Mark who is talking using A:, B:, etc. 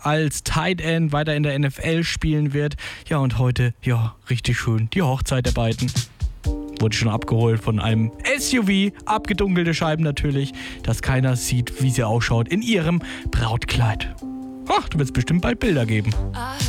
A: als Tight End weiter in der NFL spielen wird. Ja, und heute, ja, richtig schön, die Hochzeit der beiden. Wurde schon abgeholt von einem SUV, abgedunkelte Scheiben natürlich, dass keiner sieht, wie sie ausschaut in ihrem Brautkleid. Ach, da wird es bestimmt bald Bilder geben.